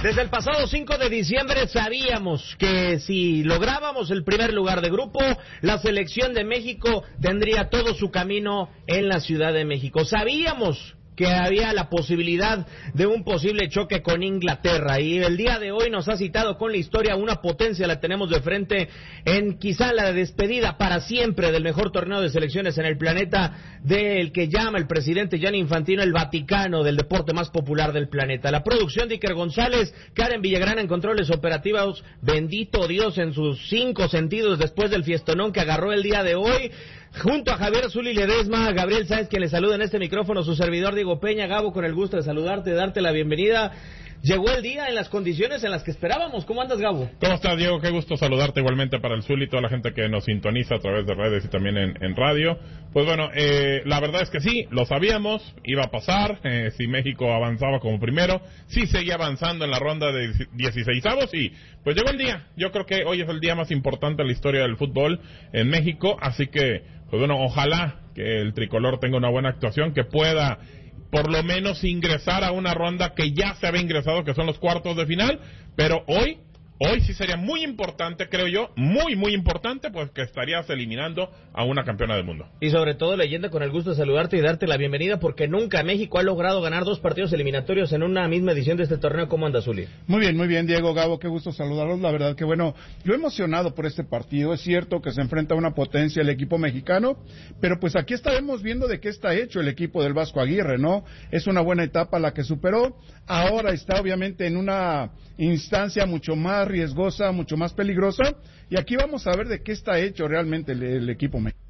Desde el pasado 5 de diciembre sabíamos que si lográbamos el primer lugar de grupo, la selección de México tendría todo su camino en la Ciudad de México. Sabíamos que había la posibilidad de un posible choque con Inglaterra, y el día de hoy nos ha citado con la historia. Una potencia la tenemos de frente en quizá la despedida para siempre del mejor torneo de selecciones en el planeta, del que llama el presidente Gianni Infantino el Vaticano del deporte más popular del planeta. La producción de Iker González, Karen Villagrán en controles operativos, bendito Dios en sus 5 sentidos después del fiestonón que agarró el día de hoy, junto a Javier Zuli Ledesma, Gabriel Sáenz, quien le saluda en este micrófono, su servidor Diego Peña. Gabo, con el gusto de saludarte, de darte la bienvenida. Llegó el día en las condiciones en las que esperábamos. ¿Cómo andas, Gabo? ¿Cómo estás, Diego? Qué gusto saludarte igualmente para el Zuli y toda la gente que nos sintoniza a través de redes y también en radio. Pues bueno, la verdad es que sí, lo sabíamos, iba a pasar, si México avanzaba como primero, sí seguía avanzando en la ronda de 16avos y pues llegó el día. Yo creo que hoy es el día más importante en la historia del fútbol en México, así que, pues bueno, ojalá que el tricolor tenga una buena actuación, que pueda por lo menos ingresar a una ronda que ya se había ingresado, que son los cuartos de final, pero hoy sí sería muy importante, creo yo, muy importante, pues que estarías eliminando a una campeona del mundo. Y sobre todo, leyenda, con el gusto de saludarte y darte la bienvenida, porque nunca México ha logrado ganar 2 partidos eliminatorios en una misma edición de este torneo. ¿Cómo anda, Zuli? Muy bien, Diego, Gabo, qué gusto saludarlos. La verdad que bueno, yo emocionado por este partido. Es cierto que se enfrenta a una potencia el equipo mexicano, pero pues aquí estaremos viendo de qué está hecho el equipo del Vasco Aguirre, ¿no? Es una buena etapa la que superó. Ahora está obviamente en una instancia mucho más riesgosa, mucho más peligrosa, y aquí vamos a ver de qué está hecho realmente el equipo mexicano.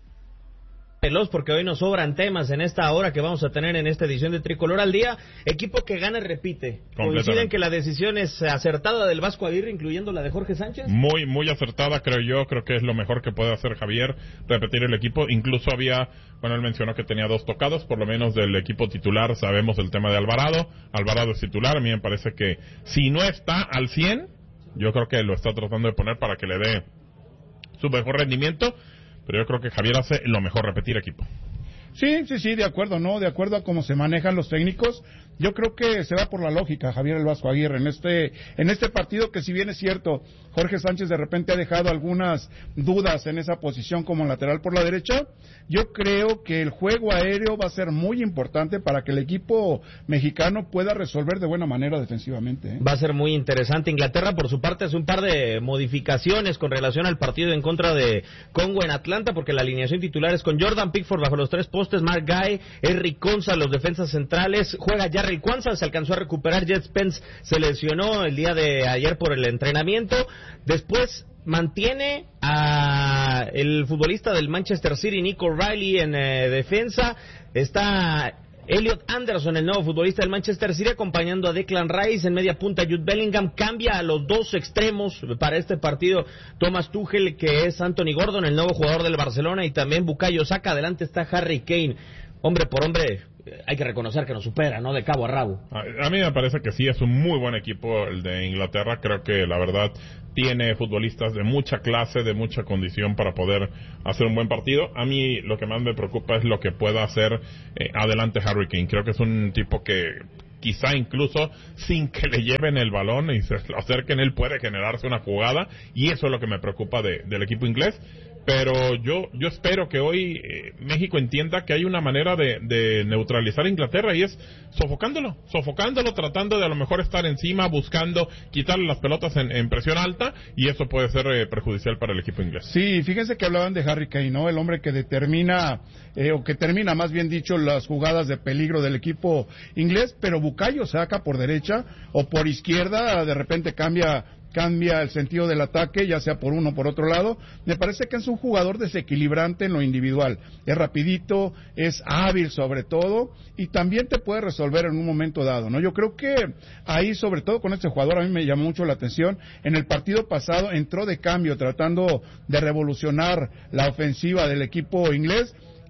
Veloz, porque hoy nos sobran temas en esta hora que vamos a tener en esta edición de Tricolor al Día. Equipo que gana y repite. ¿Coinciden que la decisión es acertada del Vasco Aguirre, incluyendo la de Jorge Sánchez? Muy acertada, creo yo. Creo que es lo mejor que puede hacer Javier, repetir el equipo. Incluso él mencionó que tenía 2 tocados, por lo menos del equipo titular. Sabemos el tema de Alvarado es titular. A mí me parece que si no está al 100, yo creo que lo está tratando de poner para que le dé su mejor rendimiento. Pero yo creo que Javier hace lo mejor, repetir equipo. Sí, de acuerdo, ¿no? De acuerdo a cómo se manejan los técnicos, yo creo que se va por la lógica Javier el Vasco Aguirre en este partido, que si bien es cierto, Jorge Sánchez de repente ha dejado algunas dudas en esa posición como lateral por la derecha. Yo creo que el juego aéreo va a ser muy importante para que el equipo mexicano pueda resolver de buena manera defensivamente, ¿eh? Va a ser muy interesante. Inglaterra, por su parte, hace un par de modificaciones con relación al partido en contra de Congo en Atlanta, porque la alineación titular es con Jordan Pickford bajo los 3 postes, Mark Guy, Eric Konsa, los defensas centrales, juega Jarrell Quansah, se alcanzó a recuperar, Jet Spence se lesionó el día de ayer por el entrenamiento. Después mantiene a el futbolista del Manchester City, Nico Riley, en defensa. Está Elliot Anderson, el nuevo futbolista del Manchester City, acompañando a Declan Rice. En media punta, Jude Bellingham. Cambia a los 2 extremos para este partido Thomas Tuchel, que es Anthony Gordon, el nuevo jugador del Barcelona, y también Bukayo Saka. Adelante está Harry Kane. Hombre por hombre, hay que reconocer que nos supera, ¿no? De cabo a rabo. A mí me parece que sí, es un muy buen equipo el de Inglaterra. Creo que la verdad tiene futbolistas de mucha clase, de mucha condición para poder hacer un buen partido. A mí lo que más me preocupa es lo que pueda hacer adelante Harry Kane. Creo que es un tipo que quizá incluso sin que le lleven el balón y se lo acerquen, él puede generarse una jugada, y eso es lo que me preocupa del equipo inglés. Pero yo espero que hoy México entienda que hay una manera de neutralizar a Inglaterra, y es sofocándolo, tratando de a lo mejor estar encima, buscando quitarle las pelotas en presión alta, y eso puede ser perjudicial para el equipo inglés. Sí, fíjense que hablaban de Harry Kane, ¿no? El hombre que determina, o que termina más bien dicho, las jugadas de peligro del equipo inglés, pero Bukayo Saka por derecha o por izquierda, de repente cambia el sentido del ataque, ya sea por uno o por otro lado. Me parece que es un jugador desequilibrante en lo individual, es rapidito, es hábil sobre todo, y también te puede resolver en un momento dado, ¿no? Yo creo que ahí, sobre todo con este jugador, a mí me llamó mucho la atención. En el partido pasado entró de cambio tratando de revolucionar la ofensiva del equipo inglés,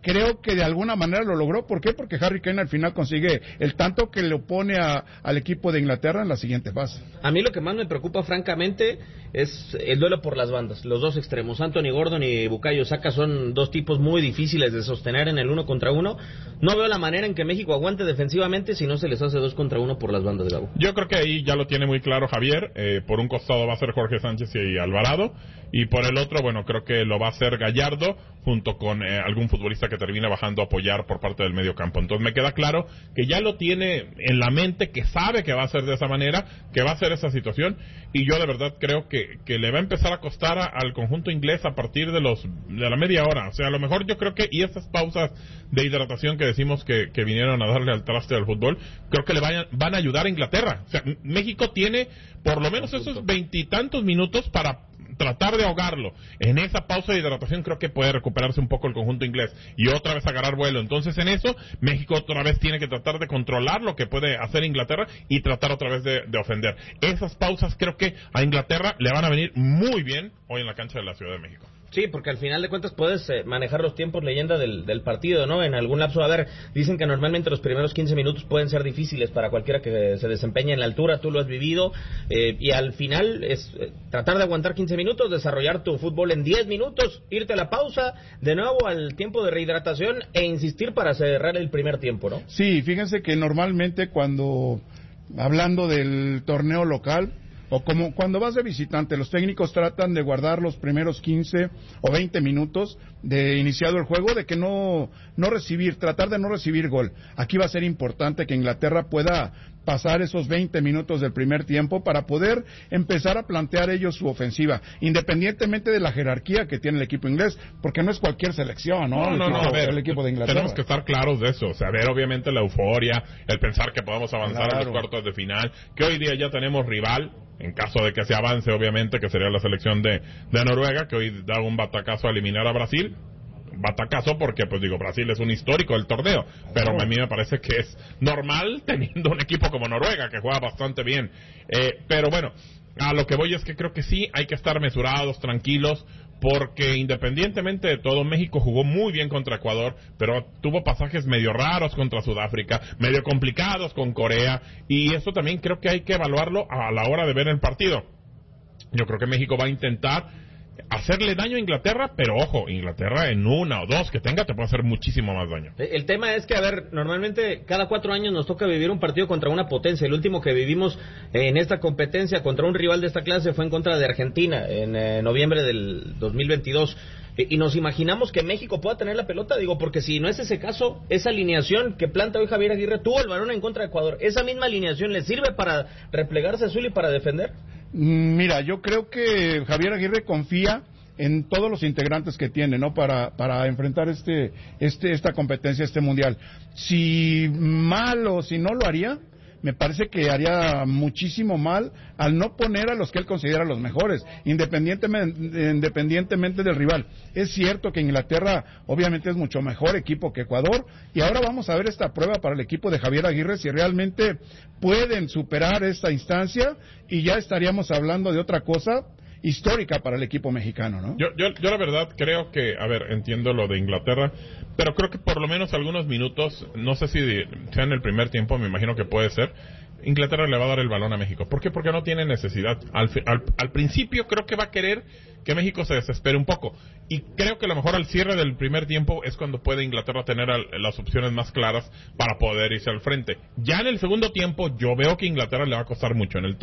creo que de alguna manera lo logró. ¿Por qué? Porque Harry Kane al final consigue el tanto que le opone al equipo de Inglaterra en la siguiente fase. A mí lo que más me preocupa, francamente, es el duelo por las bandas, los dos extremos. Anthony Gordon y Bukayo Saka son dos tipos muy difíciles de sostener en el 1 contra 1. No veo la manera en que México aguante defensivamente si no se les hace 2 contra 1 por las bandas, Gabo. Yo creo que ahí ya lo tiene muy claro Javier. Por un costado va a ser Jorge Sánchez y Alvarado, y por el otro, bueno, creo que lo va a hacer Gallardo junto con algún futbolista que termine bajando a apoyar por parte del medio campo. Entonces me queda claro que ya lo tiene en la mente, que sabe que va a ser de esa manera, que va a ser esa situación, y yo de verdad creo que le va a empezar a costar al conjunto inglés a partir de la media hora. O sea, a lo mejor yo creo que, y esas pausas de hidratación que decimos que vinieron a darle al traste del fútbol, creo que van a ayudar a Inglaterra. O sea, México tiene por lo menos esos 20 y tantos minutos para tratar de ahogarlo. En esa pausa de hidratación creo que puede recuperarse un poco el conjunto inglés y otra vez agarrar vuelo. Entonces en eso México otra vez tiene que tratar de controlar lo que puede hacer Inglaterra y tratar otra vez de ofender. Esas pausas creo que a Inglaterra le van a venir muy bien hoy en la cancha de la Ciudad de México. Sí, porque al final de cuentas puedes manejar los tiempos leyenda del partido, ¿no? En algún lapso, a ver, dicen que normalmente los primeros 15 minutos pueden ser difíciles para cualquiera que se desempeñe en la altura, tú lo has vivido, y al final es tratar de aguantar 15 minutos, desarrollar tu fútbol en 10 minutos, irte a la pausa, de nuevo al tiempo de rehidratación e insistir para cerrar el primer tiempo, ¿no? Sí, fíjense que normalmente hablando del torneo local, o como cuando vas de visitante, los técnicos tratan de guardar los primeros 15 o 20 minutos de iniciado el juego, de que tratar de no recibir gol. Aquí va a ser importante que Inglaterra pueda pasar esos 20 minutos del primer tiempo para poder empezar a plantear ellos su ofensiva, independientemente de la jerarquía que tiene el equipo inglés, porque no es cualquier selección, ¿no? A ver, el equipo de Inglaterra. Tenemos que estar claros de eso, o sea, ver obviamente la euforia, el pensar que podamos avanzar a los cuartos de final, que hoy día ya tenemos rival, en caso de que se avance, obviamente, que sería la selección de Noruega, que hoy da un batacazo a eliminar a Brasil. Batacazo porque, pues digo, Brasil es un histórico del torneo, pero a mí me parece que es normal teniendo un equipo como Noruega, que juega bastante bien. Pero bueno, a lo que voy es que creo que sí hay que estar mesurados, tranquilos, porque independientemente de todo, México jugó muy bien contra Ecuador, pero tuvo pasajes medio raros contra Sudáfrica, medio complicados con Corea, y eso también creo que hay que evaluarlo a la hora de ver el partido. Yo creo que México va a intentar hacerle daño a Inglaterra, pero ojo, Inglaterra en una o dos que tenga te puede hacer muchísimo más daño. El tema es que, a ver, normalmente cada 4 años nos toca vivir un partido contra una potencia. El último que vivimos en esta competencia contra un rival de esta clase fue en contra de Argentina en noviembre del 2022. Y nos imaginamos que México pueda tener la pelota, digo, porque si no es ese caso, esa alineación que planta hoy Javier Aguirre tuvo el balón en contra de Ecuador, ¿esa misma alineación le sirve para replegarse azul y para defender? Mira, yo creo que Javier Aguirre confía en todos los integrantes que tiene, ¿no? Para enfrentar esta competencia, este mundial. Si no lo haría, me parece que haría muchísimo mal al no poner a los que él considera los mejores, independientemente del rival. Es cierto que Inglaterra obviamente es mucho mejor equipo que Ecuador, y ahora vamos a ver esta prueba para el equipo de Javier Aguirre, si realmente pueden superar esta instancia, y ya estaríamos hablando de otra cosa histórica para el equipo mexicano, ¿no? Yo la verdad creo que, a ver, entiendo lo de Inglaterra, pero creo que por lo menos algunos minutos, no sé si sea en el primer tiempo, me imagino que puede ser, Inglaterra le va a dar el balón a México. ¿Por qué? Porque no tiene necesidad. Al principio creo que va a querer que México se desespere un poco, y creo que a lo mejor al cierre del primer tiempo es cuando puede Inglaterra tener las opciones más claras para poder irse al frente. Ya en el segundo tiempo yo veo que Inglaterra le va a costar mucho. En el